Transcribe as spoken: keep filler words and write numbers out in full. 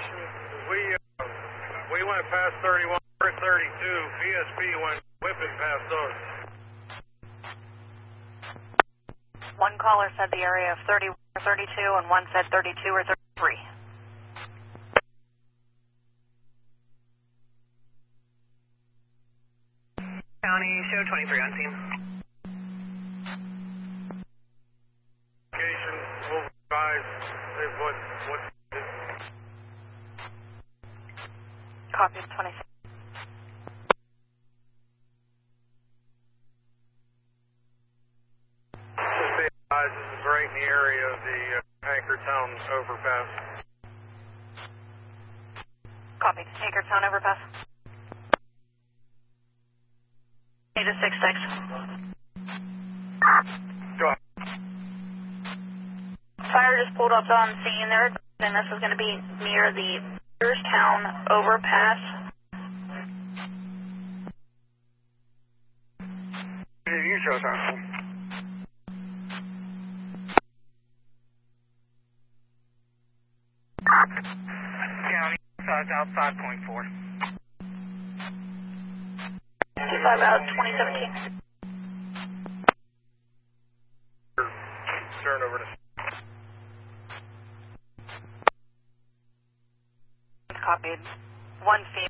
We uh, we went past thirty-one, we're at thirty-two. P S P went whipping past us. One caller said the area of thirty-one or thirty-two, and one said thirty-two or thirty-three. County, show twenty-three on scene. Location, over guys, what, what, Copy twenty-six. just be advised, this is right in the area of the uh, Anchortown overpass. Copy. Anchortown overpass. eight six six. Go ahead. Fire just pulled up on scene there, and this is going to be near the Town overpass. You show us on. County, size out five point four. five out twenty seventeen. Turn over to. Copied. One feet.